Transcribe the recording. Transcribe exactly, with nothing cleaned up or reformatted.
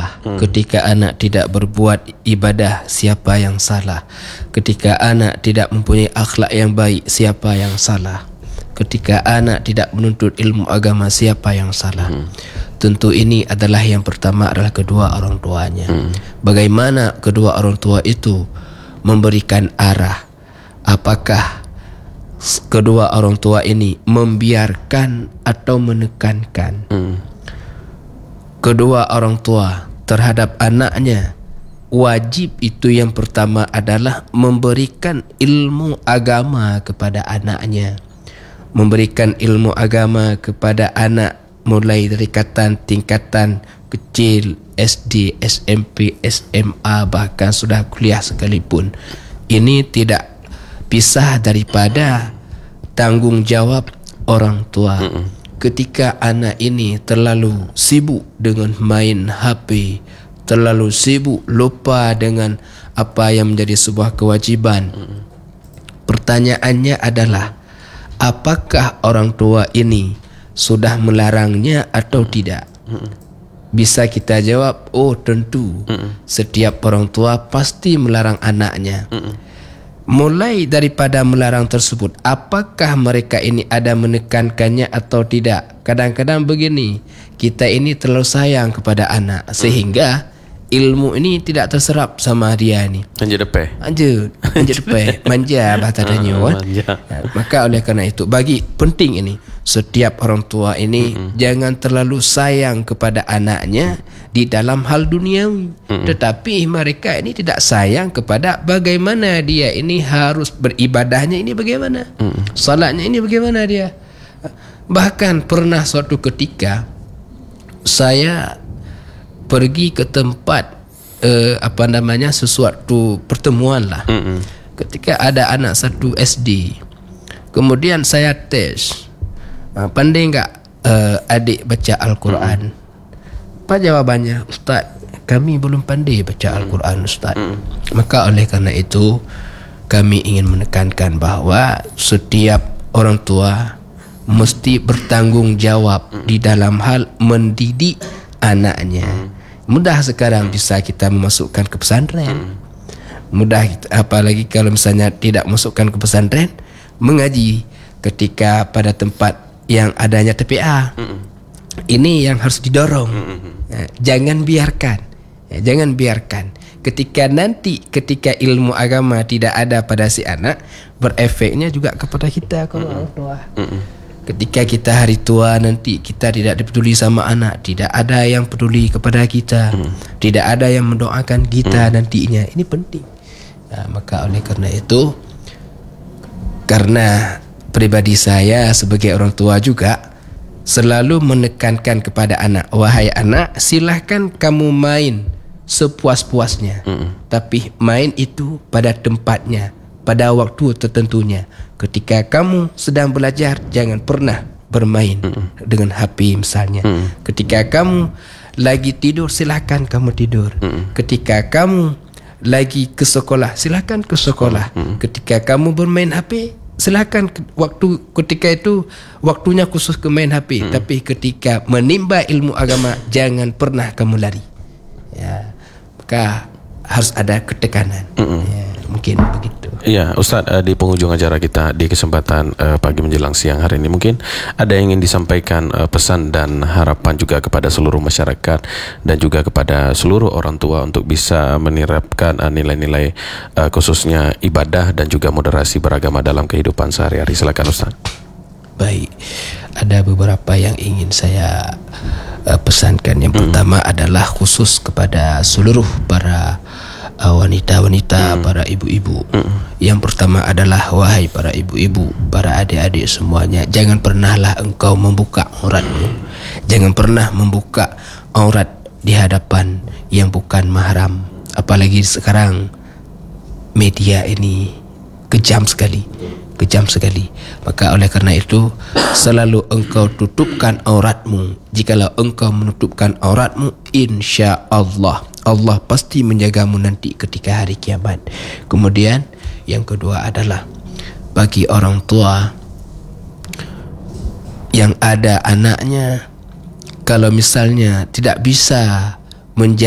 salah? Hmm. Ketika anak tidak berbuat ibadah, siapa yang salah? Ketika anak tidak mempunyai akhlak yang baik, siapa yang salah? Ketika anak tidak menuntut ilmu agama, siapa yang salah? Hmm. Tentu ini adalah yang pertama adalah kedua orang tuanya. Hmm. Bagaimana kedua orang tua itu memberikan arah? Apakah kedua orang tua ini membiarkan atau menekankan? Hmm. Kedua orang tua terhadap anaknya, wajib itu yang pertama adalah memberikan ilmu agama kepada anaknya. Memberikan ilmu agama kepada anak mulai dari tingkatan tingkatan kecil, S D, S M P, S M A, bahkan sudah kuliah sekalipun. Ini tidak pisah daripada tanggungjawab orang tua. Mm-mm. Ketika anak ini terlalu sibuk dengan main H P, terlalu sibuk lupa dengan apa yang menjadi sebuah kewajiban. Mm-mm. Pertanyaannya adalah, apakah orang tua ini sudah melarangnya atau tidak? Mm-mm. Bisa kita jawab, oh tentu. Mm-mm. Setiap orang tua pasti melarang anaknya. Mm-mm. Mulai daripada melarang tersebut, apakah mereka ini ada menekankannya atau tidak? Kadang-kadang begini, kita ini terlalu sayang kepada anak sehingga ilmu ini tidak terserap sama dia ni. Manja depan. Manja, manja depan, manja bahasa tanya kan. Maka oleh kerana itu bagi penting ini, setiap orang tua ini mm-mm. jangan terlalu sayang kepada anaknya di dalam hal duniawi. Mm-mm. Tetapi mereka ini tidak sayang kepada bagaimana dia ini harus beribadahnya ini bagaimana. Mm-mm. Salatnya ini bagaimana dia. Bahkan pernah suatu ketika saya pergi ke tempat uh, apa namanya sesuatu pertemuan lah. Mm-mm. Ketika ada anak satu S D, kemudian saya tes, uh, pandai enggak uh, adik baca Al-Quran? Mm-mm. Apa jawabannya? Ustaz, kami belum pandai baca Al-Quran, Ustaz. Mm-mm. Maka oleh kerana itu kami ingin menekankan bahawa setiap orang tua mesti bertanggungjawab mm-mm. di dalam hal mendidik anaknya. Mm. Mudah sekarang bisa kita memasukkan ke pesantren. Hmm. Mudah kita, apalagi kalau misalnya tidak masukkan ke pesantren, mengaji ketika pada tempat yang adanya T P A. Hmm. Ini yang harus didorong. Hmm. Ya, jangan biarkan. Ya, jangan biarkan. Ketika nanti ketika ilmu agama tidak ada pada si anak, berefeknya juga kepada kita kalau orang tua. Hmm. Ketika kita hari tua nanti kita tidak peduli sama anak, tidak ada yang peduli kepada kita, hmm. tidak ada yang mendoakan kita hmm. nantinya. Ini penting. Nah, maka oleh kerana itu, karena pribadi saya sebagai orang tua juga selalu menekankan kepada anak, wahai anak, silahkan kamu main sepuas-puasnya, hmm. tapi main itu pada tempatnya, pada waktu tertentunya. Ketika kamu sedang belajar, jangan pernah bermain mm-mm. dengan H P misalnya. Mm-mm. Ketika kamu lagi tidur, silakan kamu tidur. Mm-mm. Ketika kamu lagi ke sekolah, silakan ke sekolah. Mm-mm. Ketika kamu bermain H P, silakan waktu ketika itu waktunya khusus ke main H P. Mm-mm. Tapi ketika menimba ilmu agama, jangan pernah kamu lari. Ya, maka harus ada ketekanan. Ya, mungkin begitu. Iya, Ustaz, uh, di penghujung acara kita di kesempatan uh, pagi menjelang siang hari ini, mungkin ada yang ingin disampaikan uh, pesan dan harapan juga kepada seluruh masyarakat dan juga kepada seluruh orang tua untuk bisa menerapkan uh, nilai-nilai uh, khususnya ibadah dan juga moderasi beragama dalam kehidupan sehari-hari. Silakan, Ustaz. Baik, ada beberapa yang ingin saya uh, pesankan. Yang mm. pertama adalah khusus kepada seluruh para uh, wanita-wanita, mm. para ibu-ibu. Mm. Yang pertama adalah, wahai para ibu-ibu, para adik-adik semuanya, jangan pernahlah engkau membuka auratmu. Jangan pernah membuka aurat di hadapan yang bukan mahram. Apalagi sekarang media ini kejam sekali. Kejam sekali. Maka oleh kerana itu, selalu engkau tutupkan auratmu. Jikalau engkau menutupkan auratmu, insya Allah Allah pasti menjagamu nanti ketika hari kiamat. Kemudian yang kedua adalah, bagi orang tua yang ada anaknya, kalau misalnya tidak bisa menjaga